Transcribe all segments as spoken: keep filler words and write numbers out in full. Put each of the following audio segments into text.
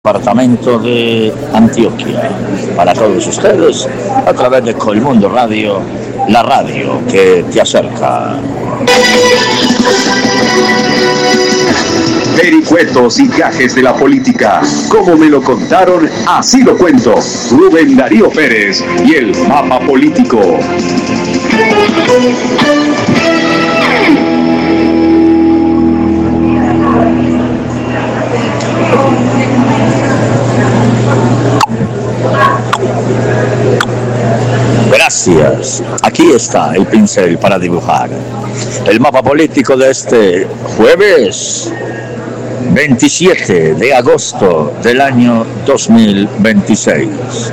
Departamento de Antioquia, para todos ustedes, a través de Colmundo Radio, la radio que te acerca. Vericuetos y gajes de la política, como me lo contaron, así lo cuento. Rubén Darío Pérez y el mapa político. Gracias. Aquí está el pincel para dibujar el mapa político de este jueves veintisiete de agosto del año dos mil veintiséis,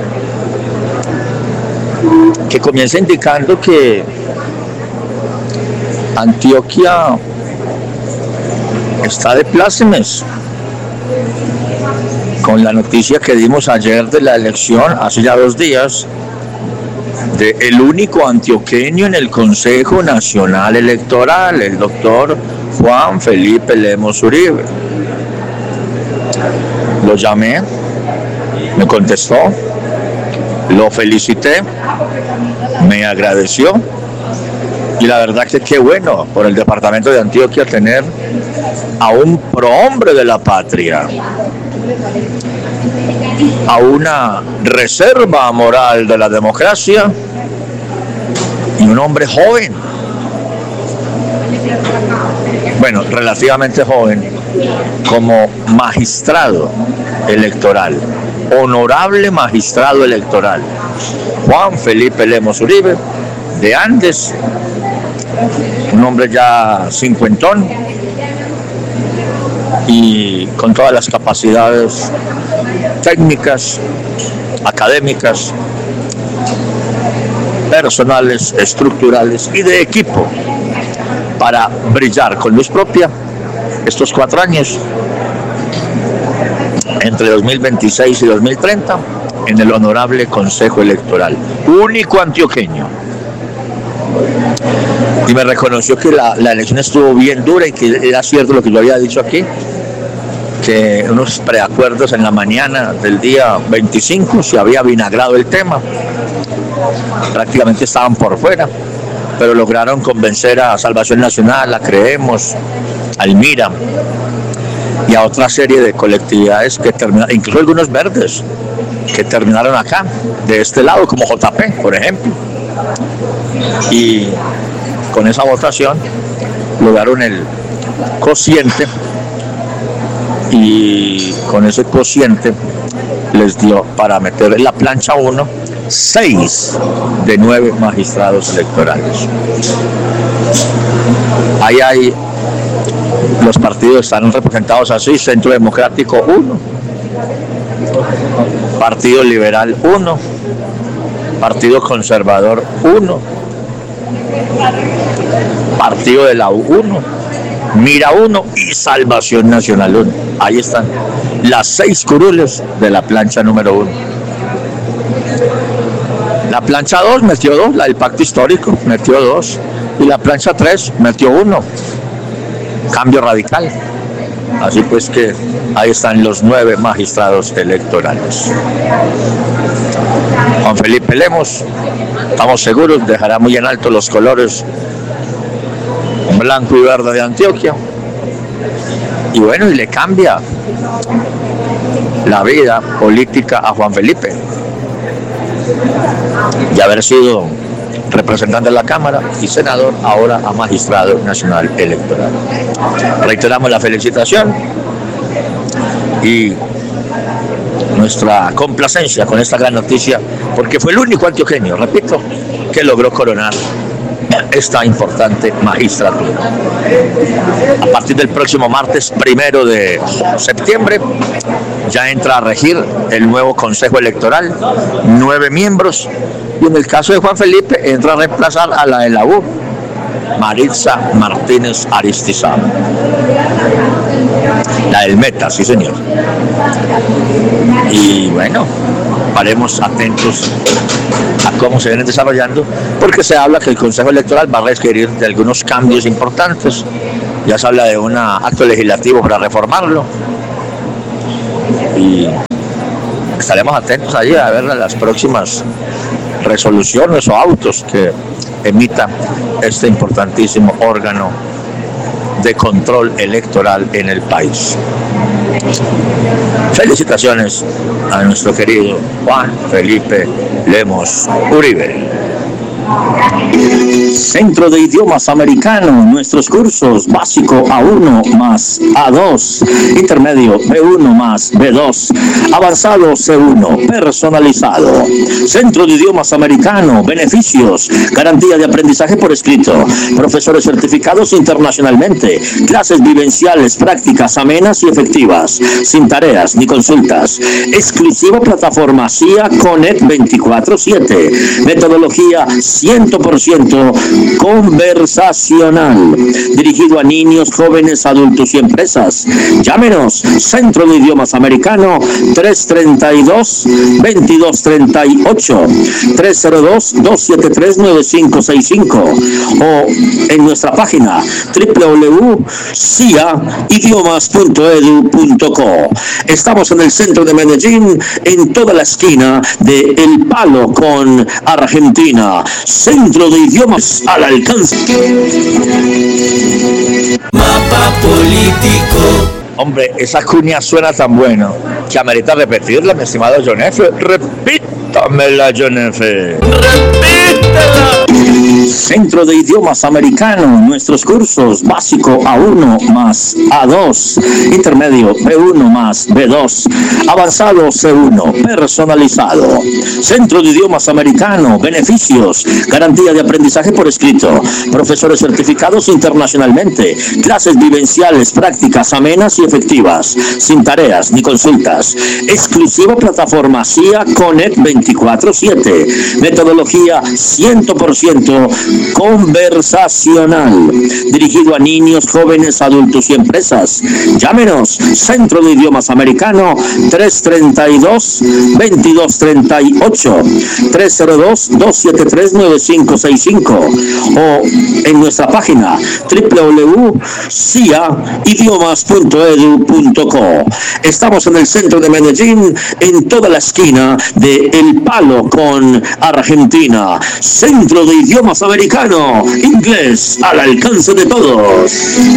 que comienza indicando que Antioquia está de plácemes con la noticia que dimos ayer de la elección, hace ya dos días, de el único antioqueño en el Consejo Nacional Electoral, el doctor Juan Felipe Lemos Uribe. Lo llamé, me contestó, lo felicité, me agradeció, y la verdad que qué bueno por el departamento de Antioquia tener a un prohombre de la patria, a una reserva moral de la democracia y un hombre joven, bueno, relativamente joven, como magistrado electoral, honorable magistrado electoral, Juan Felipe Lemos Uribe, de Andes, un hombre ya cincuentón y con todas las capacidades técnicas, académicas, personales, estructurales y de equipo para brillar con luz propia estos cuatro años, entre dos mil veintiséis y dos mil treinta, en el honorable Consejo Electoral, único antioqueño. Y me reconoció que la, la elección estuvo bien dura y que era cierto lo que yo había dicho aquí, que unos preacuerdos en la mañana del día veinticinco se había vinagrado el tema, prácticamente estaban por fuera, pero lograron convencer a Salvación Nacional, a Creemos, a Almira y a otra serie de colectividades que terminaron, incluso algunos verdes que terminaron acá, de este lado, como J P, por ejemplo, y con esa votación lograron el cociente, y con ese cociente les dio para meter en la plancha uno seis de nueve magistrados electorales. Ahí hay, los partidos están representados así: Centro Democrático uno, Partido Liberal uno, Partido Conservador uno, Partido de la U uno, Mira uno y Salvación Nacional uno. Ahí están las seis curules de la plancha número uno. La plancha dos metió dos, la del Pacto Histórico metió dos, y la plancha tres metió uno, Cambio Radical. Así pues que ahí están los nueve magistrados electorales. Juan Felipe Lemos, estamos seguros, dejará muy en alto los colores blanco y verde de Antioquia, y bueno, y le cambia la vida política a Juan Felipe, de haber sido representante de la Cámara y senador, ahora a magistrado nacional electoral. Reiteramos la felicitación y nuestra complacencia con esta gran noticia, porque fue el único antioqueño, repito, que logró coronar esta importante magistratura. A partir del próximo martes primero de septiembre ya entra a regir el nuevo Consejo Electoral, nueve miembros, y en el caso de Juan Felipe entra a reemplazar a la de la U, Maritza Martínez Aristizábal, la del Meta, sí señor. Y bueno, estaremos atentos a cómo se vienen desarrollando, porque se habla que el Consejo Electoral va a requerir de algunos cambios importantes. Ya se habla de un acto legislativo para reformarlo, y estaremos atentos allí a ver las próximas resoluciones o autos que emita este importantísimo órgano de control electoral en el país. Felicitaciones a nuestro querido Juan Felipe Lemos Uribe. Centro de Idiomas Americano, nuestros cursos básico A uno más A dos, intermedio B uno más B dos, avanzado C uno, personalizado. Centro de Idiomas Americano, beneficios, garantía de aprendizaje por escrito, profesores certificados internacionalmente, clases vivenciales, prácticas amenas y efectivas, sin tareas ni consultas, exclusiva plataforma C I A Connect veinticuatro siete, metodología cien por ciento conversacional, dirigido a niños, jóvenes, adultos y empresas. Llámenos, Centro de Idiomas Americano, tres treinta y dos, veintidós treinta y ocho, tres cero dos, dos siete tres, nueve cinco seis cinco, o en nuestra página doble u doble u doble u punto c i a idiomas punto e d u punto co. Estamos en el centro de Medellín, en toda la esquina de El Palo con Argentina. Centro de Idiomas al alcance. Mapa político. Hombre, esa cuña suena tan bueno que amerita repetirla, mi estimado John F. Repítamela, John F. Repítela. Centro de Idiomas Americano, nuestros cursos básico A uno más A dos, intermedio B uno más B dos, avanzado C uno, personalizado. Centro de Idiomas Americano, beneficios, garantía de aprendizaje por escrito, profesores certificados internacionalmente, clases vivenciales, prácticas amenas y efectivas, sin tareas ni consultas, exclusiva plataforma C I A Connect veinticuatro siete, metodología cien por ciento conversacional, dirigido a niños, jóvenes, adultos y empresas. Llámenos, Centro de Idiomas Americano, tres treinta y dos, veintidós treinta y ocho, tres cero dos, dos siete tres, nueve cinco seis cinco, o en nuestra página doble u doble u doble u punto c i a idiomas punto e d u punto co. Estamos en el centro de Medellín, en toda la esquina de El Palo con Argentina. Centro de Idiomas Americano, inglés al alcance de todos.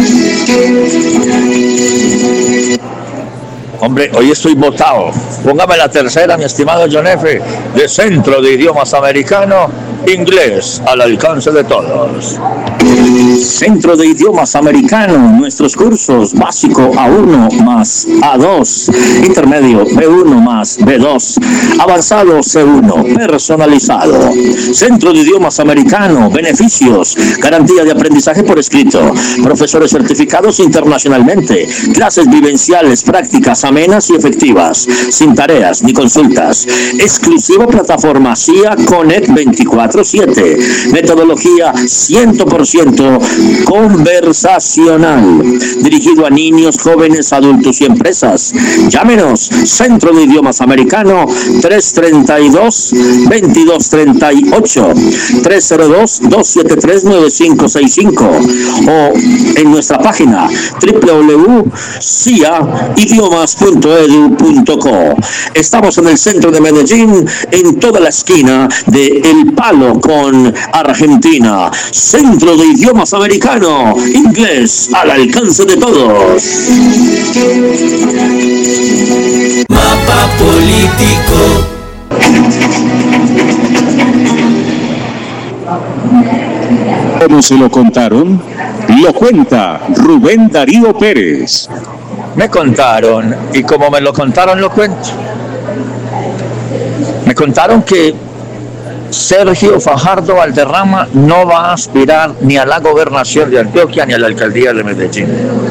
Hombre, hoy estoy botado. Póngame la tercera, mi estimado John F. de Centro de Idiomas Americano, inglés al alcance de todos. Centro de Idiomas Americano, nuestros cursos básico A uno más A dos, intermedio B uno más B dos, avanzado C uno, personalizado. Centro de Idiomas Americano, beneficios, garantía de aprendizaje por escrito, profesores certificados internacionalmente, clases vivenciales, prácticas amenas y efectivas, sin tareas ni consultas, exclusiva plataforma C I A Connect veinticuatro siete, metodología cien por ciento conversacional, dirigido a niños, jóvenes, adultos y empresas. Llámenos, Centro de Idiomas Americano, tres treinta y dos, veintidós treinta y ocho, tres cero dos, dos siete tres, nueve cinco seis cinco, o en nuestra página doble u doble u doble u punto c i a idiomas punto e d u punto co. Estamos en el centro de Medellín, en toda la esquina de El Palo con Argentina. Centro de Idiomas Americano, inglés al alcance de todos. Mapa político. ¿Cómo se lo contaron? Lo cuenta Rubén Darío Pérez. Me contaron, y como me lo contaron, lo cuento. Me contaron que Sergio Fajardo Valderrama no va a aspirar ni a la gobernación de Antioquia ni a la alcaldía de Medellín.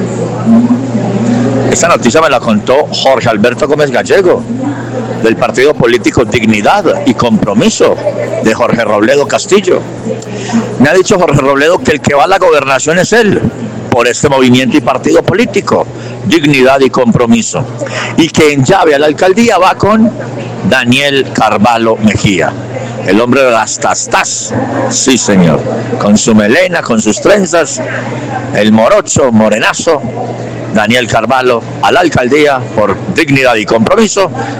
Esta noticia me la contó Jorge Alberto Gómez Gallego, del partido político Dignidad y Compromiso de Jorge Robledo Castillo. Me ha dicho Jorge Robledo que el que va a la gobernación es él, por este movimiento y partido político, Dignidad y Compromiso, y que en llave a la alcaldía va con Daniel Carvalho Mejía, el hombre de las tastas, sí señor, con su melena, con sus trenzas, el morocho, morenazo, Daniel Carvalho a la alcaldía por dignidad y compromiso.